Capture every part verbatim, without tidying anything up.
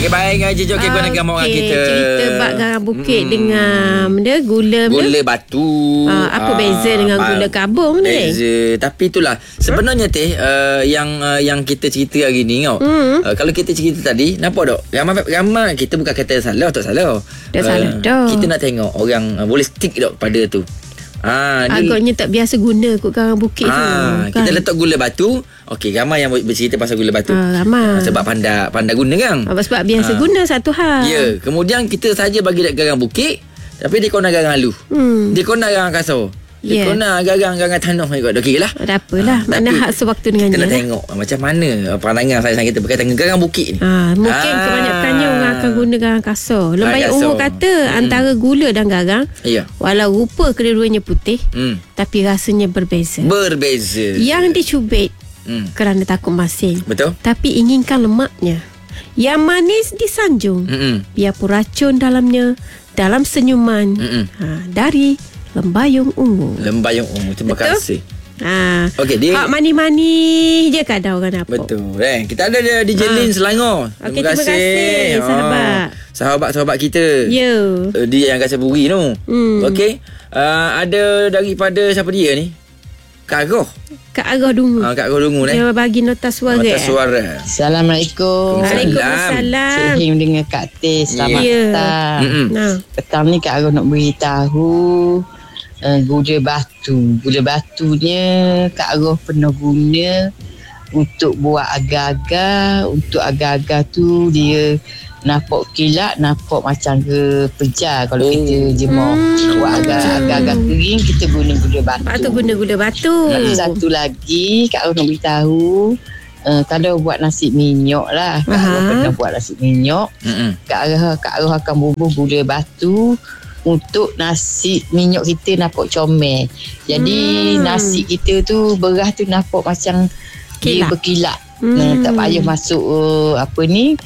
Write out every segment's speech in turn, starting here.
Okey, baik ngaji jom kita nak gambar orang kita. Cerita bab garang bukit hmm. dengan dia gula gula batu. Uh, apa uh, beza dengan uh, gula kabung ni? Beza. Tapi itulah sebenarnya teh uh, yang uh, yang kita cerita hari ni tau. Hmm. Uh, kalau kita cerita tadi, nampak tak? Ramai ramai kita bukan kata salah atau salah. Tak uh, salah dah. Kita nak tengok orang uh, boleh stick tak pada tu. Ha, agaknya tak biasa guna kot garang bukit ha, tu kan? Kita letak gula batu. Okey, ramai yang bercerita pasal gula batu. ha, Ramai ha, Sebab pandai pandai guna kan ha, sebab biasa ha. guna satu hal. Ya, kemudian kita saja bagi garang bukit, tapi dia kena garang alu. hmm. Dia kena garang kasar. Dia yeah. kena garang-garang tanah ikut. Okey lah. Tak apalah. Ha, mana hak sewaktu dengannya. Kita nak tengok macam mana pandangan saya kita berkaitan dengan garang bukit ni. Ha, mungkin ha. kebanyakannya orang akan guna garang kasar. Lembayan umur kata hmm. antara gula dan garang, yeah. walau rupa kedua-duanya putih, hmm. tapi rasanya berbeza. Berbeza. Yang dicubit hmm. kerana takut masin. Betul. Tapi inginkan lemaknya. Yang manis disanjung. Hmm. Biarpun racun dalamnya, dalam senyuman. Hmm. Ha, dari Lembayung Ungu. Lembayung Ungu. Terima Betul? kasih. Ha. Okey, dia hak mani-mani je kadang orang apa. Betul. Eh, kita ada di J Lin ha. Selangor. Terima, okay, terima kasih. Terima kasih sahabat. Oh, sahabat-sahabat kita. Ya. Uh, dia yang kasih buri tu. Hmm. Okey. Uh, ada daripada siapa dia ni? Kak Agoh. Kak Agoh Dungu. Ah, Kak Agoh Dungu ni. Dia bagi nota suara. Nota suara. Assalamualaikum. Waalaikumsalam. Cik Him dengan Kak Tis. Selamat yeah. petang. Mm-hmm. Nah. Petang ni Kak Agoh nak beritahu uh, gula batu. Gula batunya Kak Agoh pernah guna untuk buat agar-agar. Untuk agar-agar tu dia nampak kilat, nampak macam ke pejar. Kalau oh. kita jemur hmm. buat agar-agar kering, kita guna gula batu. Batu guna gula batu. Lagi satu lagi Kak Agoh nak beritahu, uh, kalau buat nasi minyak lah, Kak Agoh pernah buat nasi minyak. Mm-hmm. Kak Agoh Kak Agoh akan bubuh gula batu untuk nasi minyak kita nampak comel. Jadi hmm. nasi kita tu, beras tu nampak macam kilat. Dia berkilat. Hmm. Uh, tak payah masuk uh, apa ni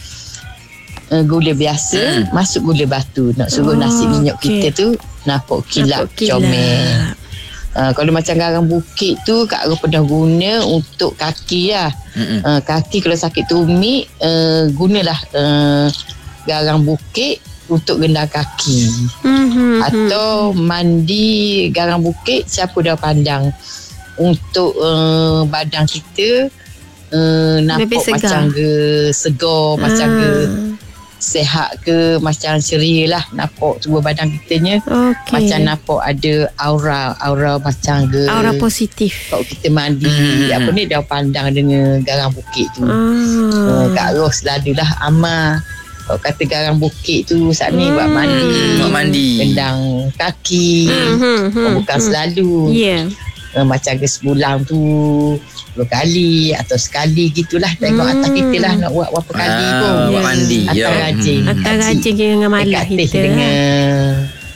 uh, gula biasa, hmm. masuk gula batu. Nak suruh oh, nasi minyak okay. kita tu nampak kilat, nampak kilat. comel. Uh, kalau macam garang bukit tu Kak Agoh pernah guna untuk kaki lah. Uh, kaki kalau sakit tumit, uh, gunalah uh, garang bukit untuk gendar kaki. Mm-hmm. Atau mandi garang bukit, siapa dah pandang untuk uh, badan kita uh, nampak macam ke segar, ah. macam ke sehat ke, macam ceria lah, nampak tubuh badan kitanya okay. macam nampak ada aura aura macam ke aura positif. Kalau kita mandi mm. apa ni dah pandang dengan garang bukit tu. ah. uh, Kak Ros selalulah amal. Kalau kata garang bukit tu saat ni hmm. buat mandi, buat mandi, gendang kaki, hmm. hmm. bukan selalu. Yeah. Uh, macam ke sebulan tu dua kali atau sekali gitulah. Tengok hmm. atas kita lah nak buat berapa kali ah, pun. Buat mandi. Atas ya. rajin. Hmm. Atas rajin dengan malah kita. Dengan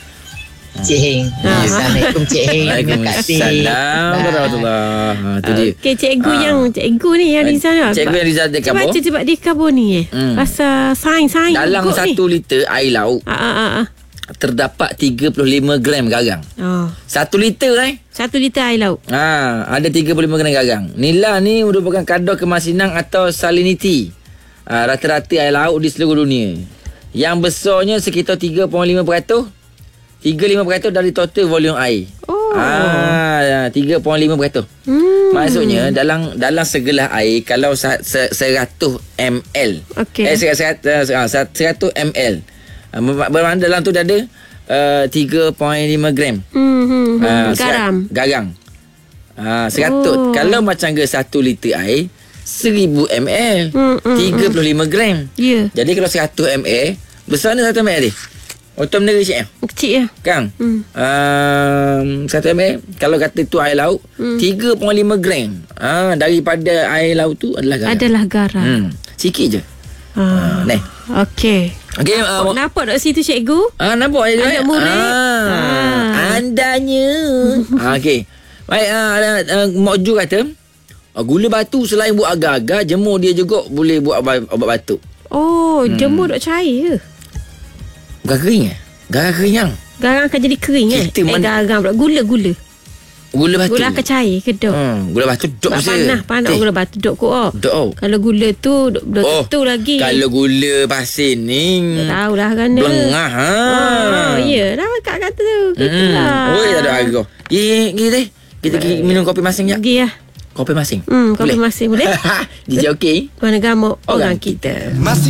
Cik Heng. Ah. Assalamualaikum Cik Heng. Waalaikumsalam warahmatullahi wabarakatuh. Okey, cikgu ah. yang cikgu ni yang di sana. Cikgu yang di sana dekat bawah. Baca sebab dia kabur ni eh. Hmm. Pasal sains-sains. Dalam satu liter air laut. Ah ah ah. terdapat tiga puluh lima gram garang. Oh. Satu liter eh. Satu liter air laut. Ha, ada tiga puluh lima gram garang. Nilai ni merupakan kadar kemasinan atau salinity. Ha, rata-rata air laut di seluruh dunia. Yang besarnya sekitar tiga perpuluhan lima peratus. tiga puluh lima peratus dari total volume air. Oh. Ah, tiga perpuluhan lima peratus. Hmm. Maksudnya dalam dalam segelas air kalau seratus mililiter. Okey. Eh seratus mililiter. Bermakna dalam tu dah ada uh, tiga perpuluhan lima gram. Hmm. Uh, garam. Garang. Ah, seratus. Oh. Kalau macam ke satu liter air seribu mililiter. Hmm, hmm, tiga puluh lima gram. Ya. Yeah. Jadi kalau seratus mililiter besar ni satu mililiter. Otom negeri cik eh? Kecil ya. Kang. Hmm. Um, satu mililiter kalau kata tu air laut hmm. tiga perpuluhan lima gram. Ah, daripada air laut tu adalah garam. Adalah garam. Hmm. Sikit je. Ah. Ni. Okey. Okey, nampak, uh, nampak tak situ cikgu? Ah, nampak je. Anak murid. Ah. ah. Andanya. ah, okey. Baik, ah uh, uh, Mak Ju kata, uh, gula batu selain buat agar-agar, jemur dia juga boleh buat obat, obat batuk. Oh, hmm. jemur tak cair ke? Bukan kering eh? Garang kering yang. Garang akan jadi kering eh? Eh, garang pula. Gula-gula. Gula batu. Gula kecair ke dok? Hmm, gula batu dok Sebab je. panas, panas Eh, gula batu dok ko. Oh. Dok. Oh. Kalau gula tu dok dok Oh, tu lagi. Kalau gula pasir ni Tak tahulah kan. Belengah ha. Oh, ya, dah kak kata tu. Gitulah. Hmm. Oh, tak ada harga. Ye, kita kita pergi minum kopi masing jap. Pergi lah. Kopi masing. Hmm, kopi Boleh? masing boleh? D J okey. Mana gamuk Orang orang kita. Masih